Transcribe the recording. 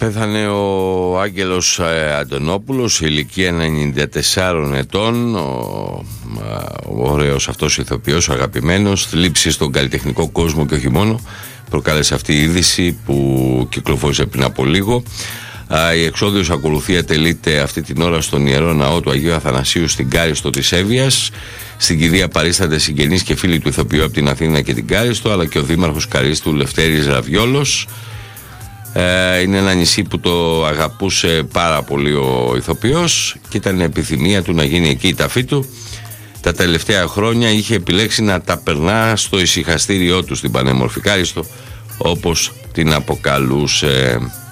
Πέθανε ο Άγγελος Αντωνόπουλος, ηλικία 94 ετών, ο ωραίος αυτός ηθοποιός, ο αγαπημένος, θλίψη στον καλλιτεχνικό κόσμο και όχι μόνο. Προκάλεσε αυτή η είδηση που κυκλοφόρησε πριν από λίγο. Η εξόδιος ακολουθία τελείται αυτή την ώρα στον Ιερό Ναό του Αγίου Αθανασίου στην Κάριστο της Εύβοιας. Στην κηδεία παρίστανται συγγενείς και φίλοι του ηθοποιού από την Αθήνα και την Κάριστο, αλλά και ο δήμαρχος Καρίστου Λευτέρης Ραβιόλος. Είναι ένα νησί που το αγαπούσε πάρα πολύ ο ηθοποιός και ήταν επιθυμία του να γίνει εκεί η ταφή του. Τα τελευταία χρόνια είχε επιλέξει να τα περνά στο ησυχαστήριό του στην πανέμορφη Κάριστο, όπως την αποκαλούσε.